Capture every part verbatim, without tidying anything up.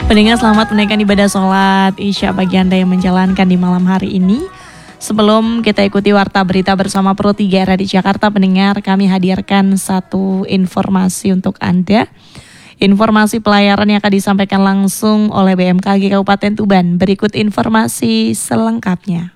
Pendengar, selamat menunaikan ibadah sholat Isya bagi Anda yang menjalankan di malam hari ini. Sebelum kita ikuti warta berita bersama Pro tiga R A di Jakarta, pendengar, kami hadirkan satu informasi untuk Anda. Informasi pelayaran yang akan disampaikan langsung oleh B M K G Kabupaten Tuban. Berikut informasi selengkapnya.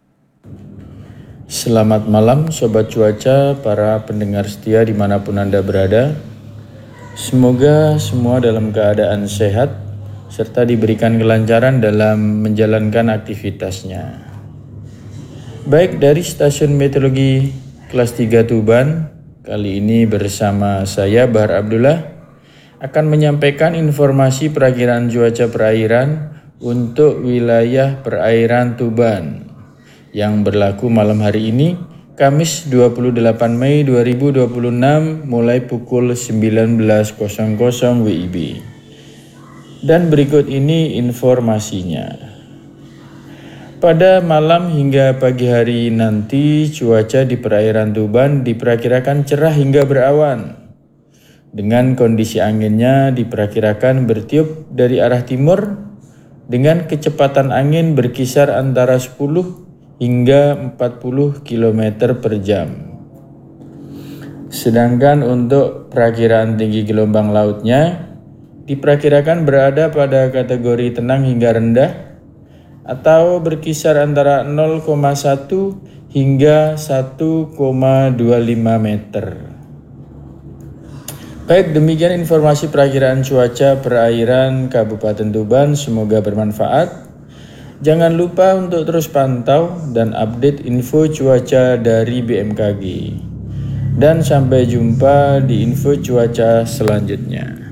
Selamat malam Sobat Cuaca, para pendengar setia dimanapun Anda berada. Semoga semua dalam keadaan sehat serta diberikan kelancaran dalam menjalankan aktivitasnya. Baik, dari Stasiun Meteorologi Kelas tiga Tuban, kali ini bersama saya Bahar Abdullah akan menyampaikan informasi perakiraan cuaca perairan untuk wilayah perairan Tuban yang berlaku malam hari ini, Kamis dua puluh delapan Mei dua ribu dua puluh enam mulai pukul sembilan belas W I B. Dan berikut ini informasinya. Pada malam hingga pagi hari nanti, cuaca di perairan Tuban diperkirakan cerah hingga berawan. Dengan kondisi anginnya diperkirakan bertiup dari arah timur dengan kecepatan angin berkisar antara sepuluh hingga empat puluh kilometer per jam. Sedangkan untuk perakiraan tinggi gelombang lautnya diperkirakan berada pada kategori tenang hingga rendah atau berkisar antara nol koma satu hingga satu koma dua lima meter. Baik, demikian informasi perakiraan cuaca perairan Kabupaten Tuban, semoga bermanfaat. Jangan lupa untuk terus pantau dan update info cuaca dari B M K G. Dan sampai jumpa di info cuaca selanjutnya.